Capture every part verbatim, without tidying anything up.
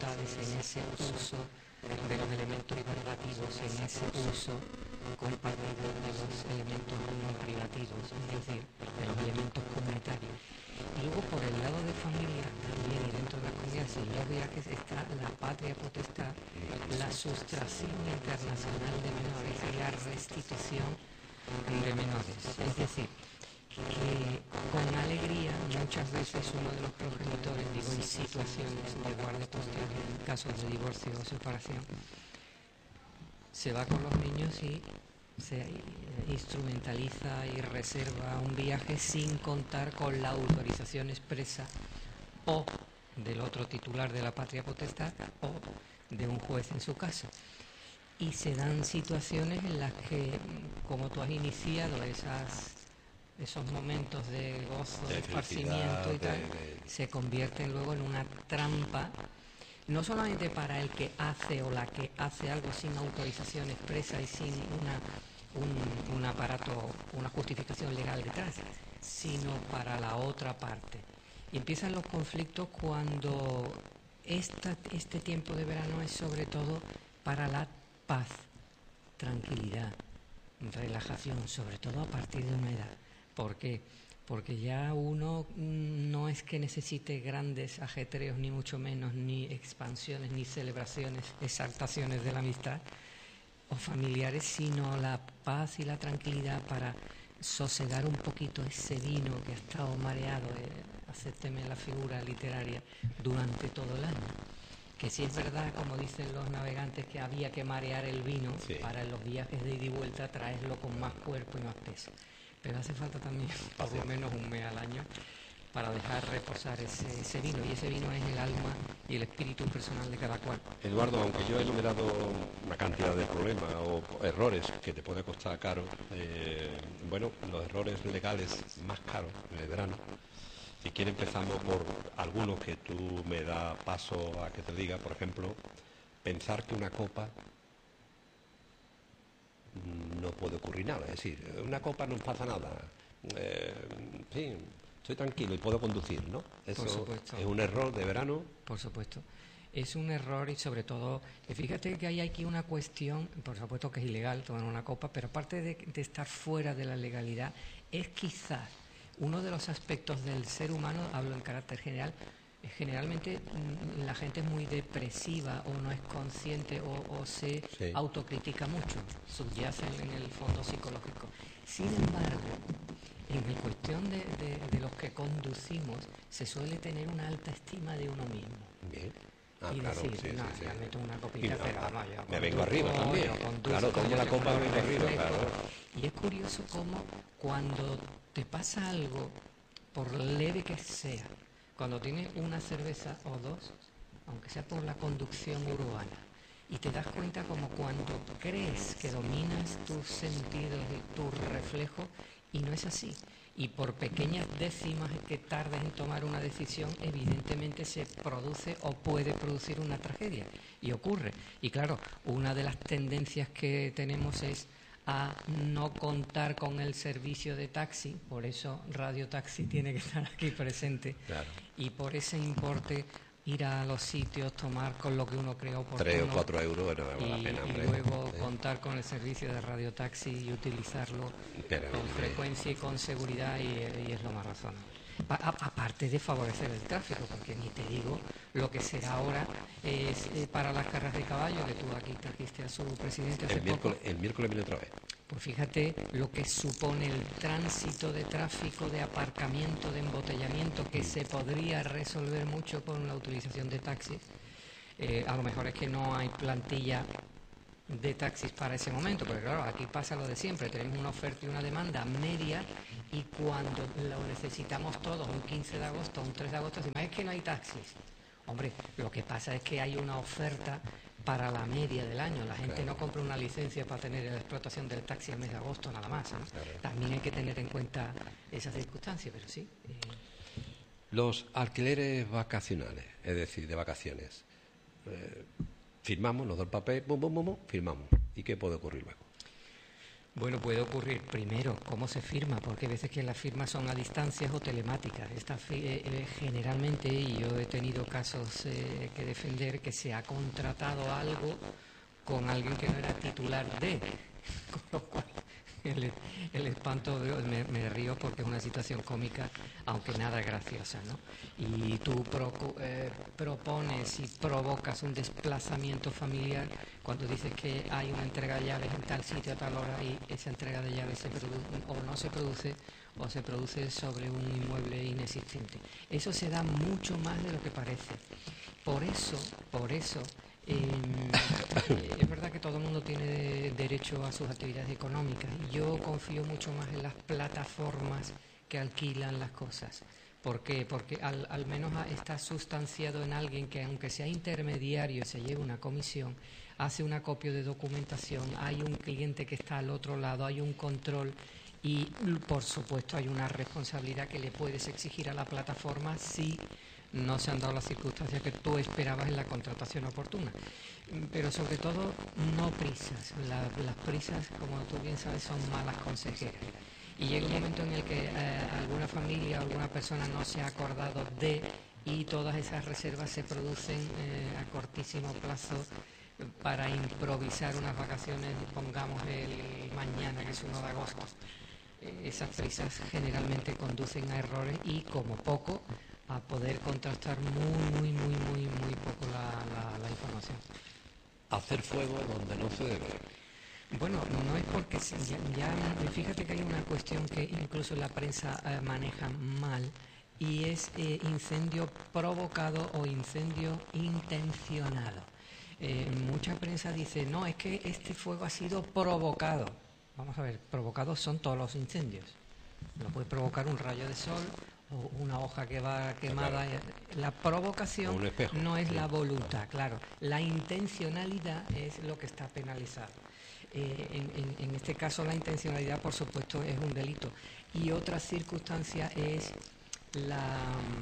facultades, en ese uso de los elementos privativos, en ese uso compartido de los elementos no privativos, es decir, de los elementos comunitarios. Y luego por el lado de familia también, y dentro de las comunidades y los viajes, está la patria potestad, la sustracción internacional de menores y la restitución de menores. Es decir, que con alegría muchas veces uno de los progenitores, digo en situaciones de guardia posterior, en casos de divorcio o separación, se va con los niños y se instrumentaliza y reserva un viaje sin contar con la autorización expresa o del otro titular de la patria potestad o de un juez en su casa. Y se dan situaciones en las que, como tú has iniciado esas esos momentos de gozo, de esparcimiento y tal, de, de... se convierten luego en una trampa, no solamente para el que hace o la que hace algo sin autorización expresa y sin una, un, un aparato, una justificación legal detrás, sino para la otra parte. Y empiezan los conflictos cuando esta, este tiempo de verano es sobre todo para la paz, tranquilidad, relajación, sobre todo a partir de una edad. ¿Por qué? Porque ya uno no es que necesite grandes ajetreos, ni mucho menos, ni expansiones, ni celebraciones, exaltaciones de la amistad o familiares, sino la paz y la tranquilidad para sosegar un poquito ese vino que ha estado mareado, eh, acépteme la figura literaria, durante todo el año. Que sí es verdad, como dicen los navegantes, que había que marear el vino, sí, para en los viajes de ida y vuelta traerlo con más cuerpo y más peso. Pero hace falta también por lo menos un mes al año para dejar reposar ese, ese vino, y ese vino es el alma y el espíritu personal de cada cual. Eduardo, aunque yo he enumerado una cantidad de problemas o errores que te puede costar caro, eh, bueno, los errores legales más caros en el verano, si quiere empezamos por algunos que tú me das paso a que te diga. Por ejemplo, pensar que una copa no puede ocurrir nada, es decir, una copa no pasa nada, eh, sí, estoy tranquilo y puedo conducir, ¿no? Eso es un error de verano. Por supuesto, es un error, y sobre todo, fíjate que hay aquí una cuestión, por supuesto que es ilegal tomar una copa, pero aparte de, de estar fuera de la legalidad, es quizás uno de los aspectos del ser humano, hablo en carácter general. Generalmente la gente es muy depresiva o no es consciente o, o se sí. autocritica mucho, subyace en el fondo psicológico. Sin embargo, en la cuestión de, de, de los que conducimos, se suele tener una alta estima de uno mismo. Bien. Ah, y claro, decir, sí, no, sí, ya sí. meto una copita, no, pero no, yo me vengo arriba también. Claro, tomo la copa, me vengo arriba, claro. Y es curioso cómo cuando te pasa algo, por leve que sea, cuando tienes una cerveza o dos, aunque sea por la conducción urbana, y te das cuenta como cuando crees que dominas tus sentidos y tu reflejo, y no es así. Y por pequeñas décimas que tardes en tomar una decisión, evidentemente se produce o puede producir una tragedia. Y ocurre. Y claro, una de las tendencias que tenemos es a no contar con el servicio de taxi, por eso Radio Taxi tiene que estar aquí presente, claro. Y por ese importe ir a los sitios, tomar con lo que uno cree oportuno, tres o cuatro euros, bueno, vale la pena, y, y luego sí. contar con el servicio de Radio Taxi y utilizarlo Pero, con hombre. frecuencia y con seguridad, y, y es lo más razonable. A, aparte de favorecer el tráfico, porque ni te digo lo que será ahora es, eh, para las carreras de caballo, que tú aquí trajiste a su presidente hace el miércoles, poco. El miércoles viene otra vez. Pues fíjate lo que supone el tránsito de tráfico, de aparcamiento, de embotellamiento, que se podría resolver mucho con la utilización de taxis. Eh, a lo mejor es que no hay plantilla de taxis para ese momento, porque claro, aquí pasa lo de siempre, tenemos una oferta y una demanda media, y cuando lo necesitamos todos, un quince de agosto, un tres de agosto, decimos, es que no hay taxis. Hombre, lo que pasa es que hay una oferta para la media del año. La gente claro. no compra una licencia para tener la explotación del taxi el mes de agosto nada más, ¿no? Claro. También hay que tener en cuenta esas circunstancias, pero sí. Eh... Los alquileres vacacionales, es decir, de vacaciones. Eh, firmamos, nos da el papel, bum, bum, bum, bum, firmamos. ¿Y qué puede ocurrir luego? Bueno, puede ocurrir primero cómo se firma, porque hay veces que las firmas son a distancias o telemáticas. Esta eh, eh, generalmente, y yo he tenido casos eh, que defender, que se ha contratado algo con alguien que no era titular de, con lo cual el, el espanto, me, me río porque es una situación cómica, aunque nada graciosa, ¿no? Y tú pro, eh, propones y provocas un desplazamiento familiar cuando dices que hay una entrega de llaves en tal sitio a tal hora y esa entrega de llaves se produce, o no se produce o se produce sobre un inmueble inexistente. Eso se da mucho más de lo que parece. Por eso, por eso, eh, es verdad que todo el mundo tiene derecho a sus actividades económicas. Yo confío mucho más en las plataformas que alquilan las cosas. ¿Por qué? Porque al, al menos está sustanciado en alguien que, aunque sea intermediario y se lleve una comisión, hace un acopio de documentación, hay un cliente que está al otro lado, hay un control y, por supuesto, hay una responsabilidad que le puedes exigir a la plataforma si no se han dado las circunstancias que tú esperabas en la contratación oportuna. Pero sobre todo, no prisas. La, las prisas, como tú bien sabes, son malas consejeras. Y llega un momento en el que eh, alguna familia o alguna persona no se ha acordado de, y todas esas reservas se producen eh, a cortísimo plazo para improvisar unas vacaciones, pongamos el mañana, que es uno de agosto. Eh, esas prisas generalmente conducen a errores y, como poco, a poder contrastar muy, muy, muy, muy, muy poco la, la, la información. Hacer fuego donde no se debe. Bueno, no es porque ya, ya fíjate que hay una cuestión que incluso la prensa eh, maneja mal, y es eh, incendio provocado o incendio intencionado. Eh, mucha prensa dice, no, es que este fuego ha sido provocado. Vamos a ver, provocados son todos los incendios. Lo puede provocar un rayo de sol o una hoja que va quemada. La provocación no es la voluntad, claro. La intencionalidad es lo que está penalizado. Eh, en, en, en este caso la intencionalidad, por supuesto, es un delito. Y otra circunstancia es la,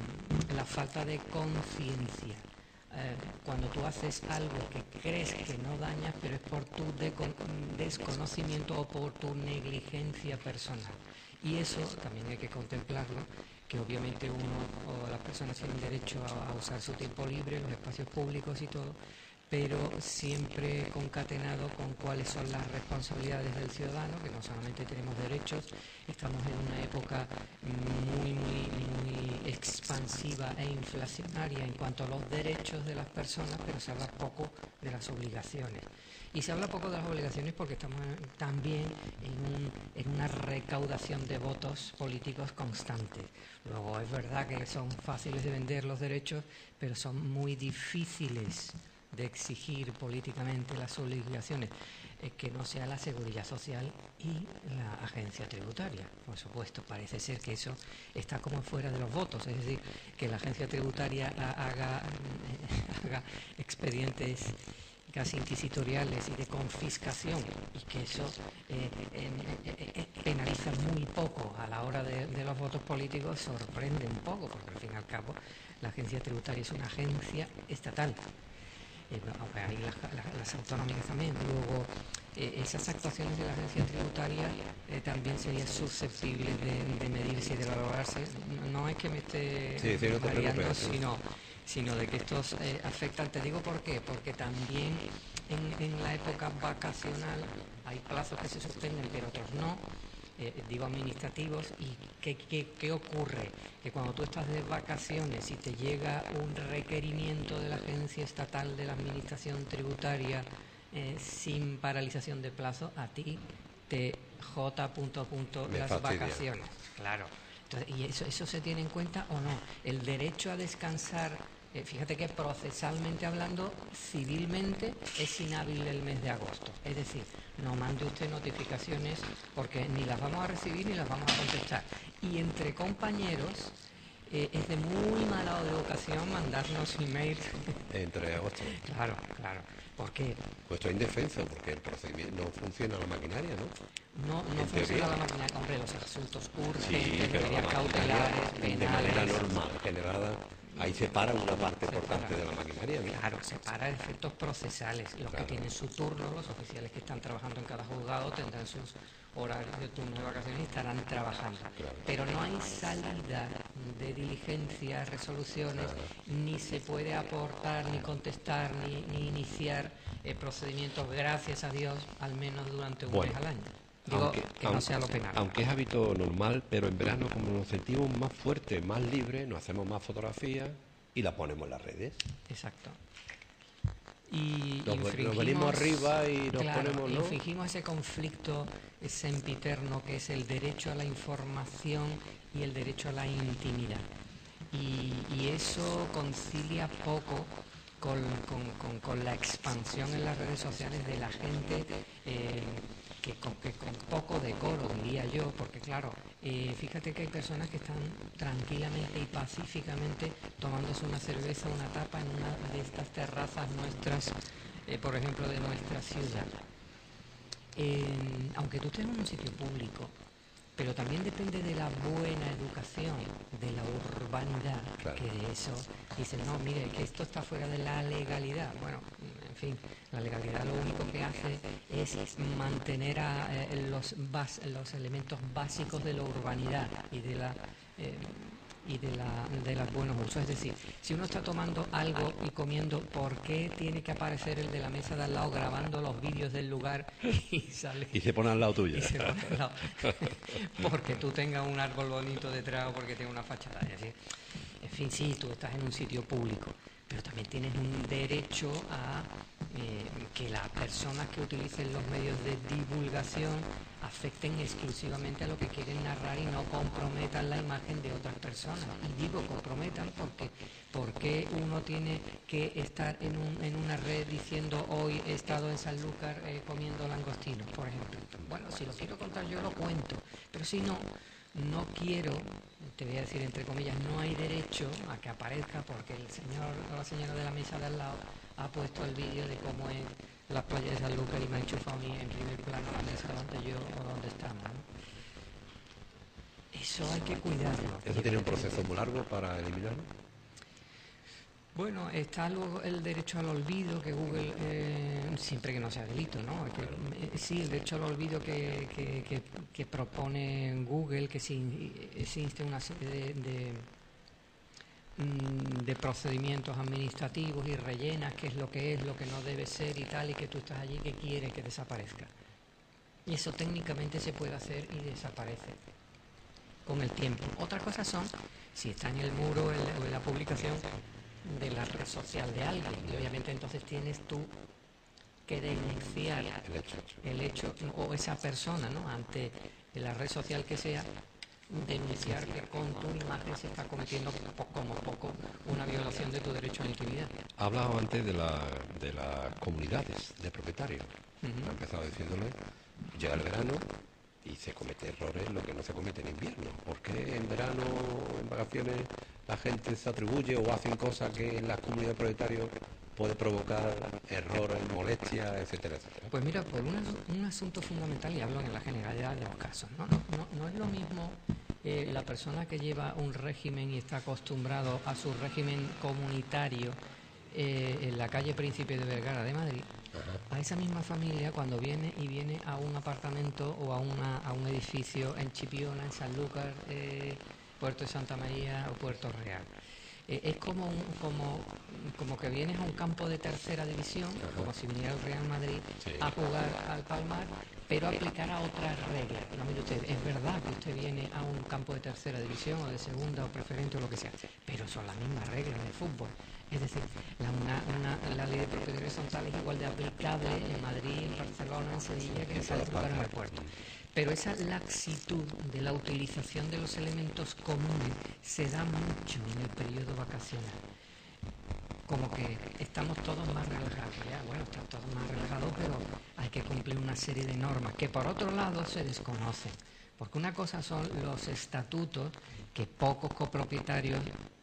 la falta de conciencia. Eh, cuando tú haces algo que crees que no dañas, pero es por tu desconocimiento o por tu negligencia personal. Y eso también hay que contemplarlo, que obviamente uno o las personas tienen derecho a, a usar su tiempo libre, los espacios públicos y todo, pero siempre concatenado con cuáles son las responsabilidades del ciudadano, que no solamente tenemos derechos, estamos en una época muy, muy, muy expansiva e inflacionaria en cuanto a los derechos de las personas, pero se habla poco de las obligaciones. Y se habla poco de las obligaciones porque estamos también en, un, en una recaudación de votos políticos constante. Luego es verdad que son fáciles de vender los derechos, pero son muy difíciles de exigir políticamente las obligaciones, eh, que no sea la Seguridad Social y la agencia tributaria. Por supuesto, parece ser que eso está como fuera de los votos, es decir, que la agencia tributaria haga, eh, haga expedientes casi inquisitoriales y de confiscación, y que eso eh, eh, eh, penaliza muy poco a la hora de, de los votos políticos, sorprende un poco, porque al fin y al cabo la agencia tributaria es una agencia estatal. Eh, no, hay las, las, las autonómicas también. Luego, eh, esas actuaciones de la agencia tributaria eh, también serían susceptibles de, de medirse y de valorarse. No, no es que me esté sí, sí, no te variando, sino, sino de que estos eh, afectan. Te digo por qué, porque también en, en la época vacacional hay plazos que se suspenden, pero otros no. Eh, digo administrativos. ¿Y qué, qué, qué ocurre? Que cuando tú estás de vacaciones y te llega un requerimiento de la Agencia Estatal de la Administración Tributaria eh, sin paralización de plazo, a ti te J. Punto, punto, las fastidia. Vacaciones. Claro. Entonces, ¿y eso, eso se tiene en cuenta o no? El derecho a descansar, eh, fíjate que procesalmente hablando, civilmente es inhábil el mes de agosto. Es decir, no mande usted notificaciones porque ni las vamos a recibir ni las vamos a contestar. Y entre compañeros, eh, es de muy mala educación mandarnos email. Entre otros. Claro, claro. ¿Por qué? Pues esto es indefenso, porque el procedimiento no funciona la maquinaria, ¿no? No, no En funciona teoría. la maquinaria. Hombre, los asuntos Sí, urgentes, pero la medidas maquinaria, cautelares, penales. de manera normal, generada, ahí se para una parte Se importante para. de la maquinaria, ¿no? Claro, se para efectos procesales. Los Claro. que tienen su turno, los oficiales que están trabajando en cada juzgado tendrán sus horarios de turno de vacaciones y estarán trabajando. Claro. Pero no hay salida de diligencias, resoluciones, ni se puede aportar, ni contestar, ni, ni iniciar eh, procedimientos, gracias a Dios, al menos durante un Bueno, mes al año. Digo, aunque, que no aunque- sea lo penal. aunque es hábito normal, pero en verano como nos sentimos más fuertes, más libres, nos hacemos más fotografías y las ponemos en las redes. Exacto. Y Nos, nos infringimos, venimos arriba y nos claro, ponemos, ¿no? infringimos ese conflicto sempiterno que es el derecho a la información y el derecho a la intimidad. Y, y eso concilia poco con, con- con- con la expansión en las redes sociales de la gente eh, que, con, que con poco decoro, diría yo, porque claro, eh, fíjate que hay personas que están tranquilamente y pacíficamente tomándose una cerveza, una tapa en una de estas terrazas nuestras, eh, por ejemplo, de nuestra ciudad. Eh, aunque tú estés en un sitio público, pero también depende de la buena educación, de la urbanidad, Claro. que de eso dicen, no, mire, que esto está fuera de la legalidad. Bueno, en fin, la legalidad lo único que hace es mantener a, eh, los, bas, los elementos básicos de la urbanidad y de la... eh, y de, la, de los buenos usos. Es decir, si uno está tomando algo y comiendo, ¿por qué tiene que aparecer el de la mesa de al lado grabando los vídeos del lugar y sale Y se pone al lado tuyo. y se pone al lado? Porque tú tengas un árbol bonito detrás o porque tengas una fachada. Es decir, en fin, sí, tú estás en un sitio público, pero también tienes un derecho a eh, que las personas que utilicen los medios de divulgación afecten exclusivamente a lo que quieren narrar y no comprometan la imagen de otras personas. Y digo comprometan porque porque uno tiene que estar en, un, en una red diciendo hoy he estado en Sanlúcar eh, comiendo langostinos, por ejemplo. Bueno, si lo quiero contar yo lo cuento, pero si no, no quiero, te voy a decir entre comillas, no hay derecho a que aparezca porque el señor o la señora de la mesa de al lado ha puesto el vídeo de cómo es las playas de Sanlúcar y me ha enchufado a mí en primer plano la mesa donde yo o donde estamos, ¿no? Eso hay que cuidarlo. Eso tiene un proceso muy largo para eliminarlo. Bueno, está luego el derecho al olvido que Google, eh, siempre que no sea delito, ¿no? Que, eh, sí, el derecho al olvido que, que, que, que propone Google, que se existe una serie de, de, de procedimientos administrativos y rellenas qué es lo que es, lo que no debe ser y tal, y que tú estás allí que quieres que desaparezca. Y eso técnicamente se puede hacer y desaparece con el tiempo. Otras cosas son si está en el muro en la, o en la publicación de la red social de alguien, y obviamente entonces tienes tú que denunciar El hecho. el hecho o esa persona, ¿no? Ante la red social que sea, denunciar que con tu imagen se está cometiendo po- como poco una violación de tu derecho a la intimidad. Ha hablado antes de, la, de las comunidades de propietarios. Ujú. Ha empezado diciéndole, llega el verano y se comete errores lo que no se comete en invierno. ¿Por qué en verano, en vacaciones, la gente se atribuye o hacen cosas que en las comunidades de propietarios puede provocar errores, molestias, etcétera, etcétera? Pues mira, por un, as- un asunto fundamental, y hablo en la generalidad de los casos, no, no, no, no es lo mismo eh, la persona que lleva un régimen y está acostumbrado a su régimen comunitario eh, en la calle Príncipe de Vergara de Madrid, a esa misma familia cuando viene y viene a un apartamento o a, una, a un edificio en Chipiona, en Sanlúcar, eh, Puerto de Santa María o Puerto Real. Eh, es como, un- como, como que vienes a un campo de tercera división, Ajá. como si viniera el Real Madrid Sí. a jugar al Palmar, pero aplicará otras reglas. No, mire usted, es verdad que usted viene a un campo de tercera división o de segunda o preferente o lo que sea, pero son las mismas reglas de fútbol. Es decir, la, una, una- la ley de propiedad horizontal es igual de aplicable en Madrid, en Barcelona, en Sevilla que en Sanlúcar, en el puerto. Pero esa laxitud de la utilización de los elementos comunes se da mucho en el periodo vacacional. Como que estamos todos más relajados. Ya, bueno, están todos más relajados, pero hay que cumplir una serie de normas que por otro lado se desconocen. Porque una cosa son los estatutos que pocos copropietarios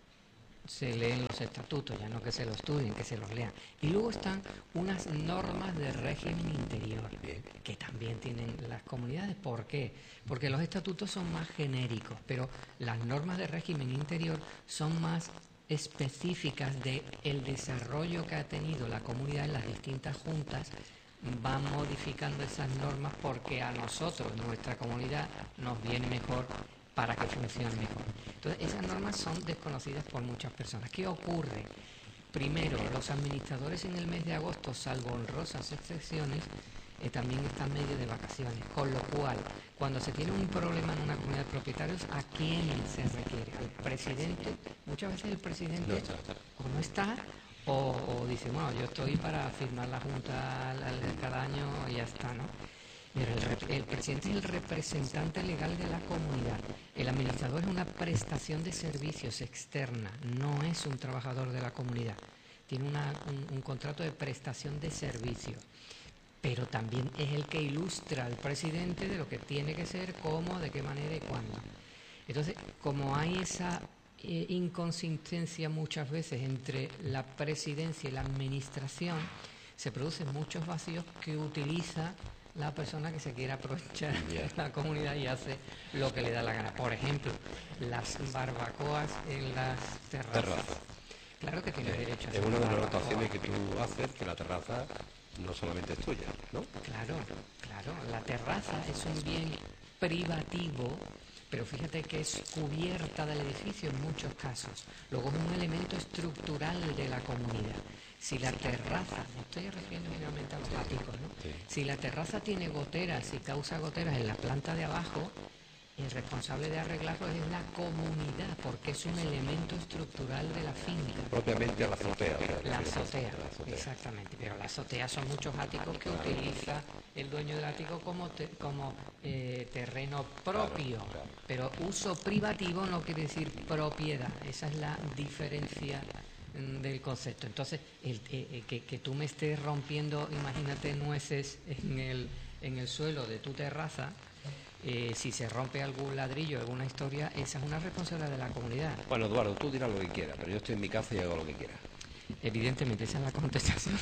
se leen los estatutos, ya no que se los estudien, que se los lean. Y luego están unas normas de régimen interior, que también tienen las comunidades. ¿Por qué? Porque los estatutos son más genéricos, pero las normas de régimen interior son más específicas de el desarrollo que ha tenido la comunidad en las distintas juntas. Van modificando esas normas porque a nosotros, nuestra comunidad, nos viene mejor para que funcione mejor. Entonces, esas normas son desconocidas por muchas personas. ¿Qué ocurre? Primero, los administradores en el mes de agosto, salvo honrosas excepciones, eh, también están medio de vacaciones. Con lo cual, cuando se tiene un problema en una comunidad de propietarios, ¿a quién se requiere? ¿Al presidente? Muchas veces el presidente No está. o no está, o, o dice, bueno, yo estoy para firmar la junta al- al- cada año y ya está, ¿no? Mira, el, rep- el presidente es el representante legal de la comunidad. El administrador es una prestación de servicios externa, no es un trabajador de la comunidad. Tiene una- un, un contrato de prestación de servicios, pero también es el que ilustra al presidente de lo que tiene que ser, cómo, de qué manera y cuándo. Entonces, como hay esa eh, inconsistencia muchas veces entre la presidencia y la administración, se producen muchos vacíos que utiliza la persona que se quiere aprovechar Ya. de la comunidad y hace lo que le da la gana. Por ejemplo, las barbacoas en las terrazas. Terraza. Claro que tienes derecho a Es hacer una de las barbacoa. anotaciones que tú haces, que la terraza no solamente es tuya, ¿no? Claro, claro. La terraza es un bien privativo, pero fíjate que es cubierta del edificio en muchos casos. Luego es un elemento estructural de la comunidad. Si la terraza, me estoy refiriendo finalmente a los áticos, ¿no? Sí. Si la terraza tiene goteras y causa goteras en la planta de abajo, el responsable de arreglarlo es la comunidad, porque es un elemento estructural de la finca. Propiamente a la azotea. o sea, La refieres a- azotea, a la azotea. exactamente. Pero la azotea son muchos áticos que utiliza el dueño del ático como, te- como eh, terreno propio. Claro, claro. Pero uso privativo no quiere decir propiedad. Esa es la diferencia mm, del concepto. Entonces, el, eh, eh, que, que tú me estés rompiendo, imagínate, nueces en el, en el suelo de tu terraza. Eh, si se rompe algún ladrillo, alguna historia, esa es una responsabilidad de la comunidad. Bueno, Eduardo, tú dirás lo que quieras, pero yo estoy en mi casa y hago lo que quiera. Evidentemente, esa es la contestación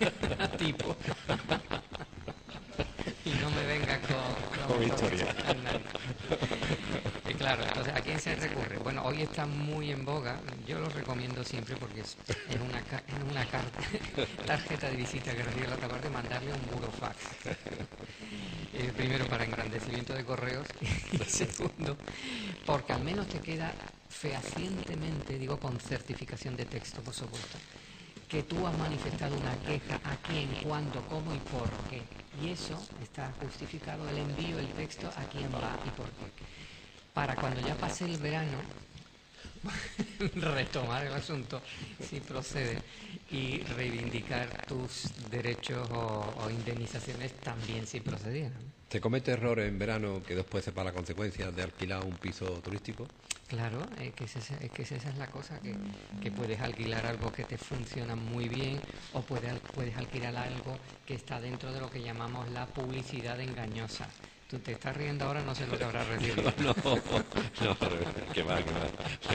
tipo. Y no me vengas con, Con historia. Y claro, entonces, ¿a quién se recurre? Bueno, hoy está muy en boga, yo lo recomiendo siempre porque es, es una, ca- es una carta, tarjeta de visita que recibe la otra parte, mandarle un burofax. Eh, primero, para engrandecimiento de correos, y segundo, porque al menos te queda fehacientemente, digo con certificación de texto, por supuesto, que tú has manifestado una queja, a quién, cuándo, cómo y por qué. Y eso está justificado, el envío, el texto, a quién va y por qué. Para cuando ya pase el verano, retomar el asunto, si procede, y reivindicar tus derechos o, o indemnizaciones también si procedieran. ¿Te comete errores en verano que después sepa las consecuencias de alquilar un piso turístico? Claro, es que, esa, es que esa es la cosa, que, que puedes alquilar algo que te funciona muy bien o puedes, al- puedes alquilar algo que está dentro de lo que llamamos la publicidad engañosa. Tú te estás riendo ahora, no sé lo que habrás recibido. No, no, que va, que va.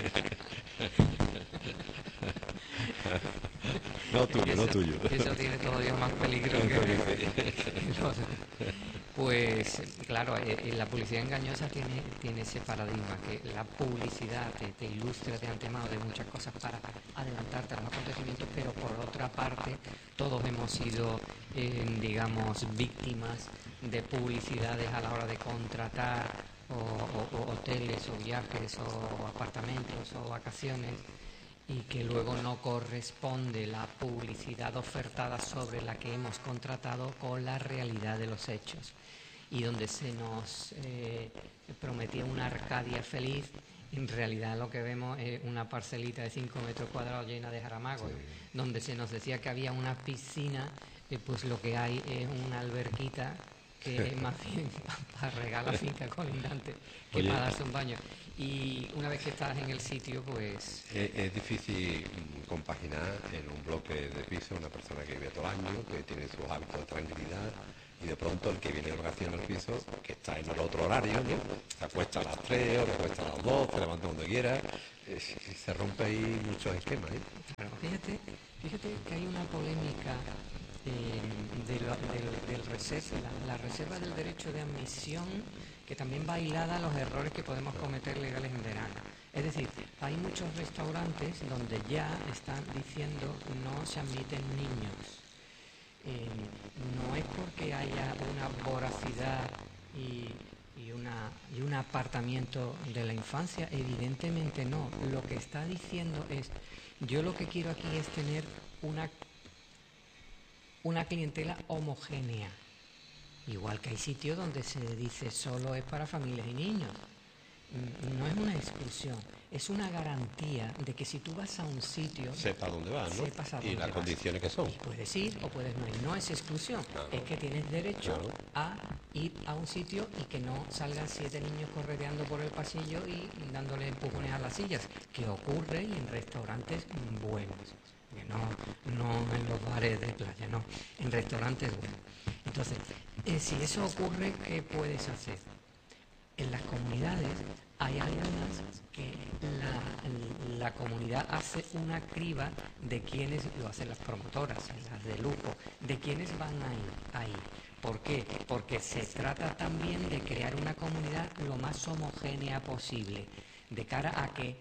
No tuyo, no Eso- tuyo. Eso tiene todavía más peligro que que lo otro. Pues claro, eh, eh, la publicidad engañosa tiene, tiene ese paradigma, que la publicidad te, te ilustra de antemano de muchas cosas para adelantarte a los acontecimientos, pero por otra parte todos hemos sido, eh, digamos, víctimas de publicidades a la hora de contratar o, o- o hoteles o viajes o apartamentos o vacaciones, y que luego no corresponde la publicidad ofertada sobre la que hemos contratado con la realidad de los hechos, y donde se nos eh, prometía una Arcadia feliz, en realidad lo que vemos es una parcelita de cinco metros cuadrados llena de jaramagos, donde se nos decía que había una piscina, eh, pues lo que hay es una alberquita que es más bien para regar la finca colindante que Oye. para darse un baño. Y una vez que estás en el sitio, pues Es, es difícil mm, compaginar en un bloque de piso una persona que vive todo el año, que tiene sus hábitos de tranquilidad, Y de pronto el que viene de vacaciones al piso, que está en el otro horario, ¿no? Se acuesta a las tres o se acuesta a las dos, se levanta cuando quiera, eh, se rompe ahí muchos esquemas, ¿eh? Claro, fíjate, fíjate que hay una polémica eh, de lo- del, del reserva, la, la reserva del derecho de admisión, que también va hilada a los errores que podemos cometer legales en verano. Es decir, hay muchos restaurantes donde ya están diciendo no se admiten niños. Eh, no es porque haya una voracidad y, y, una, y un apartamiento de la infancia, evidentemente no. Lo que está diciendo es, yo lo que quiero aquí es tener una, una clientela homogénea. Igual que hay sitios donde se dice solo es para familias y niños. No es una exclusión, es una garantía de que si tú vas a un sitio, sepa dónde vas, ¿no? sepas a Y dónde las vas. condiciones que son. Y puedes ir o puedes no ir. No es exclusión, Claro. es que tienes derecho Claro. a ir a un sitio y que no salgan siete niños correteando por el pasillo y dándole empujones a las sillas, que ocurre y en restaurantes buenos, que no, no en los bares de playa, no, en restaurantes buenos. Entonces, eh, si eso ocurre, ¿qué puedes hacer? En las comunidades hay algunas que la, la comunidad hace una criba de quienes lo hacen las promotoras, las de lujo, de quienes van a ir ahí. ¿Por qué? Porque se trata también de crear una comunidad lo más homogénea posible, de cara a que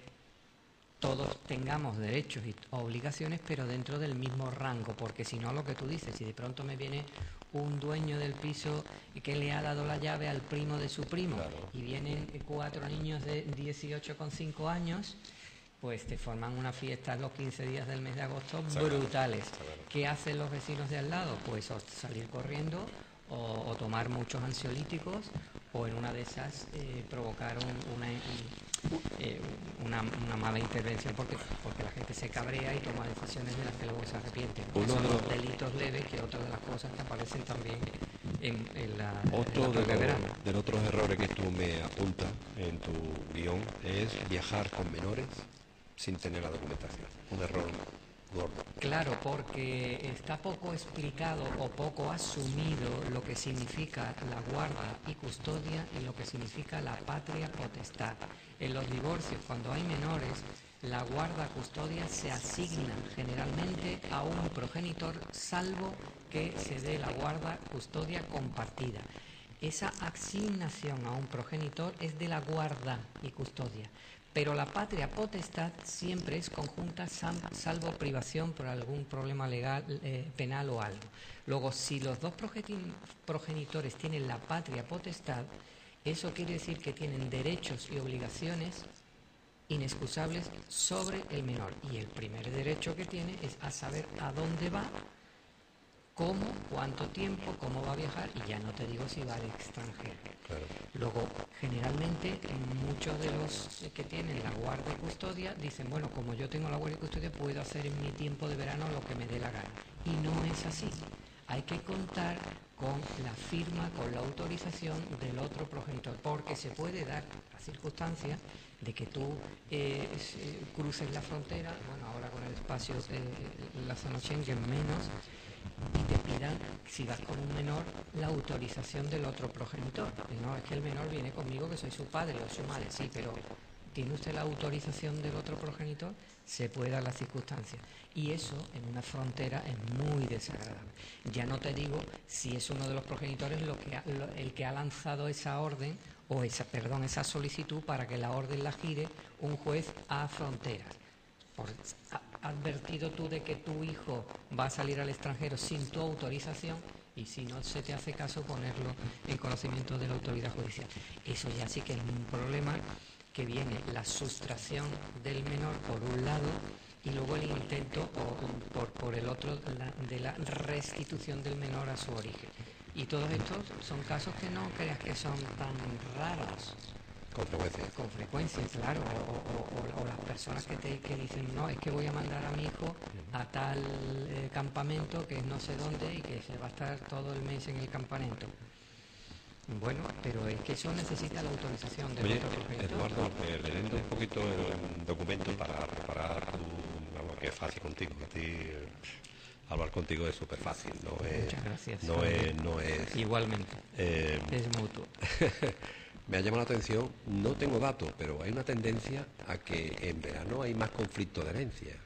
todos tengamos derechos y obligaciones, pero dentro del mismo rango, porque si no, lo que tú dices, si de pronto me viene un dueño del piso que le ha dado la llave al primo de su primo, Claro. y vienen cuatro niños de dieciocho con cinco años, pues te forman una fiesta los quince días del mes de agosto brutales. ¿Qué hacen los vecinos de al lado? Pues o salir corriendo o, o tomar muchos ansiolíticos, o en una de esas eh, provocar un- una, eh, una, una mala intervención porque, porque la gente se cabrea y toma decisiones de las que luego se arrepienten. Uno Son de los los- delitos leves, que otra de las cosas que aparecen también en, en la, en Otro la de propia los, verano. de los otros errores que tú me apuntas en tu guión es viajar con menores sin tener la documentación. Un error gordo. Claro, porque está poco explicado o poco asumido lo que significa la guarda y custodia y lo que significa la patria potestad. En los divorcios, cuando hay menores, la guarda custodia se asigna generalmente a un progenitor, salvo que se dé la guarda custodia compartida. Esa asignación a un progenitor es de la guarda y custodia. Pero la patria potestad siempre es conjunta, salvo privación por algún problema legal, eh, penal o algo. Luego, si los dos progenitores tienen la patria potestad, eso quiere decir que tienen derechos y obligaciones inexcusables sobre el menor. Y el primer derecho que tiene es a saber a dónde va, cómo, cuánto tiempo, cómo va a viajar, y ya no te digo si va al extranjero. Claro. Luego, generalmente, muchos de los que tienen la guardia y custodia dicen, bueno, como yo tengo la guardia y custodia, puedo hacer en mi tiempo de verano lo que me dé la gana. Y no es así. Hay que contar con la firma, con la autorización del otro progenitor, porque se puede dar la circunstancia de que tú eh, cruces la frontera, bueno, ahora con el espacio, eh, la zona Schengen menos, y te pidan, si vas con un menor, la autorización del otro progenitor. Y no, es que el menor viene conmigo, que soy su padre o su madre, sí, pero ¿tiene usted la autorización del otro progenitor? Se puede dar la circunstancia. Y eso, en una frontera, es muy desagradable. Ya no te digo si es uno de los progenitores lo que ha, lo, el que ha lanzado esa orden, o esa, perdón, esa solicitud para que la orden la gire un juez a fronteras. Por, ¿has advertido tú de que tu hijo va a salir al extranjero sin tu autorización? Y si no se te hace caso, ponerlo en conocimiento de la autoridad judicial. Eso ya sí que es un problema, que viene la sustracción del menor por un lado y luego el intento o, por, por el otro la, de la restitución del menor a su origen. Y todos estos son casos que no creas que son tan raros. Con frecuencia. Con frecuencia, claro. O, o, o, o las personas que te que dicen, no, es que voy a mandar a mi hijo a tal eh, campamento que es no sé dónde y que se va a estar todo el mes en el campamento. Bueno, pero es que eso necesita la autorización de Oye, otro progenitor. Eduardo, eh, leyendo un poquito el documento para preparar tu, vamos, que es fácil contigo, a ti eh, hablar contigo es súper fácil. No es, Muchas gracias. No es, no es, Igualmente. Eh, es mutuo. Me ha llamado la atención, no tengo datos, pero hay una tendencia a que en verano hay más conflictos de herencia.